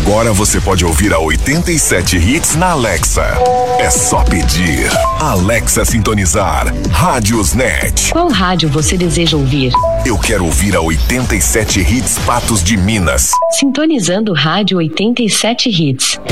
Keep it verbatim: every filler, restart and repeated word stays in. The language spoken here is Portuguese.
Agora você pode ouvir a oitenta e sete Hits na Alexa. É só pedir. Alexa sintonizar. Rádios Net. Qual rádio você deseja ouvir? Eu quero ouvir a oitenta e sete Hits Patos de Minas. Sintonizando Rádio oitenta e sete Hits.